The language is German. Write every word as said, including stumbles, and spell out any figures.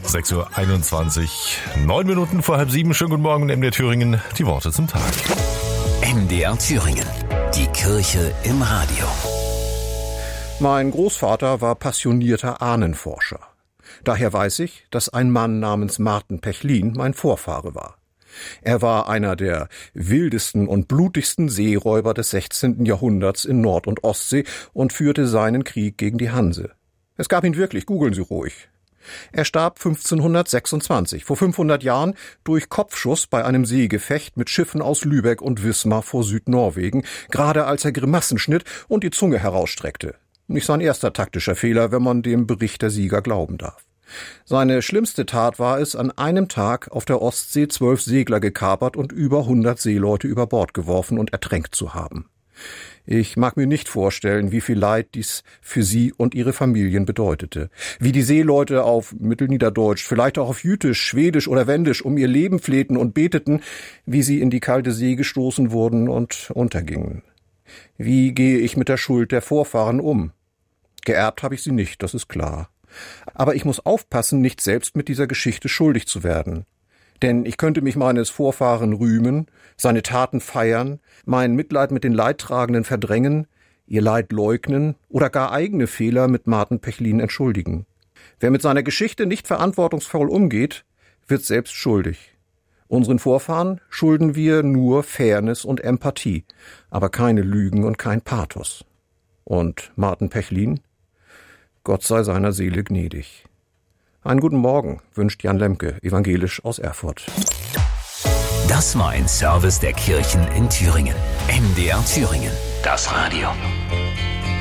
sechs Uhr einundzwanzig, neun Minuten vor halb sieben. Schönen guten Morgen, M D R Thüringen. Die Worte zum Tag. M D R Thüringen. Die Kirche im Radio. Mein Großvater war passionierter Ahnenforscher. Daher weiß ich, dass ein Mann namens Martin Pechlin mein Vorfahre war. Er war einer der wildesten und blutigsten Seeräuber des sechzehnten Jahrhunderts in Nord- und Ostsee und führte seinen Krieg gegen die Hanse. Es gab ihn wirklich, googeln Sie ruhig. Er starb fünfzehnhundertsechsundzwanzig, vor fünfhundert Jahren, durch Kopfschuss bei einem Seegefecht mit Schiffen aus Lübeck und Wismar vor Südnorwegen, gerade als er Grimassen schnitt und die Zunge herausstreckte. Nicht sein erster taktischer Fehler, wenn man dem Bericht der Sieger glauben darf. Seine schlimmste Tat war es, an einem Tag auf der Ostsee zwölf Segler gekapert und über hundert Seeleute über Bord geworfen und ertränkt zu haben. Ich mag mir nicht vorstellen, wie viel Leid dies für sie und ihre Familien bedeutete. Wie die Seeleute auf Mittelniederdeutsch, vielleicht auch auf Jütisch, Schwedisch oder Wendisch um ihr Leben flehten und beteten, wie sie in die kalte See gestoßen wurden und untergingen. Wie gehe ich mit der Schuld der Vorfahren um? Geerbt habe ich sie nicht, das ist klar. Aber ich muss aufpassen, nicht selbst mit dieser Geschichte schuldig zu werden. Denn ich könnte mich meines Vorfahren rühmen, seine Taten feiern, mein Mitleid mit den Leidtragenden verdrängen, ihr Leid leugnen oder gar eigene Fehler mit Martin Pechlin entschuldigen. Wer mit seiner Geschichte nicht verantwortungsvoll umgeht, wird selbst schuldig. Unseren Vorfahren schulden wir nur Fairness und Empathie, aber keine Lügen und kein Pathos. Und Martin Pechlin? Gott sei seiner Seele gnädig. Einen guten Morgen wünscht Jan Lemke, evangelisch aus Erfurt. Das war ein Service der Kirchen in Thüringen. M D R Thüringen. Das Radio.